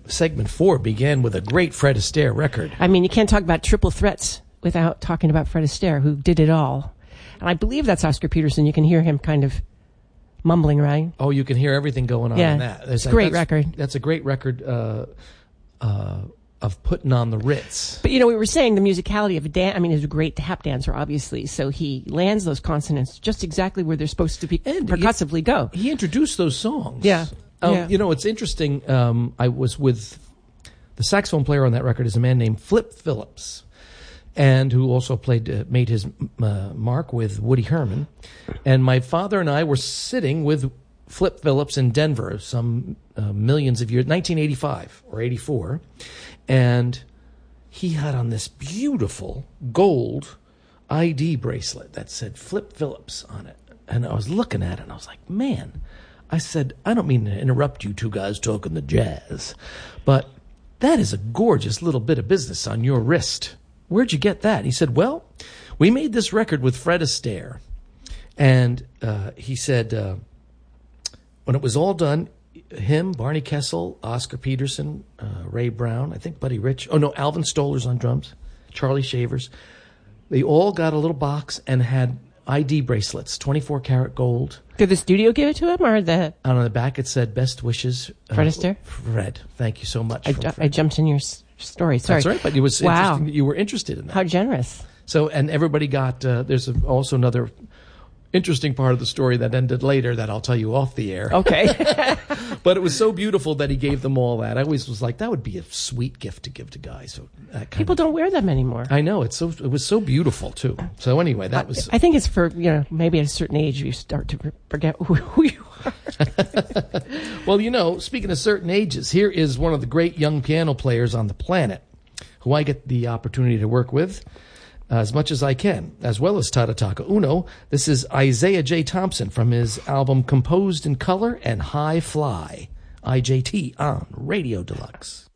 segment 4 began with a great Fred Astaire record. I mean, you can't talk about triple threats without talking about Fred Astaire, who did it all. And I believe that's Oscar Peterson. You can hear him kind of mumbling, right? Oh, you can hear everything going on in that. It's a great record. That's a great record of putting on the Ritz. But, we were saying the musicality of a dance. I mean, he's a great tap dancer, obviously. So he lands those consonants just exactly where they're supposed to be percussively go. He introduced those songs. Yeah. It's interesting. I was with the saxophone player on that record is a man named Flip Phillips, and who also made his mark with Woody Herman. And my father and I were sitting with Flip Phillips in Denver some millions of years, 1985 or 84. And he had on this beautiful gold ID bracelet that said Flip Phillips on it. And I was looking at it and I was like, man, I said, I don't mean to interrupt you two guys talking the jazz, but that is a gorgeous little bit of business on your wrist. Where'd you get that? He said, well, we made this record with Fred Astaire. And he said, when it was all done, him, Barney Kessel, Oscar Peterson, Ray Brown, I think Buddy Rich. Oh, no, Alvin Stoller's on drums, Charlie Shavers. They all got a little box and had ID bracelets, 24-karat gold. Did the studio give it to him, or And on the back it said, best wishes. Fred Astaire? Fred. Thank you so much. I jumped in your story. Sorry. That's right, but it was interesting that you were interested in that. How generous. So, and everybody got, there's also another interesting part of the story that ended later that I'll tell you off the air. Okay. But it was so beautiful that he gave them all that. I always was like, that would be a sweet gift to give to guys. So people don't wear them anymore. I know. It was so beautiful too. So anyway, that was. I think it's for, maybe at a certain age you start to forget who you are. Well, speaking of certain ages, here is one of the great young piano players on the planet who I get the opportunity to work with as much as I can, as well as Tadataka Uno. This is Isaiah J. Thompson from his album Composed in Color and High Fly. IJT on Radio Deluxe.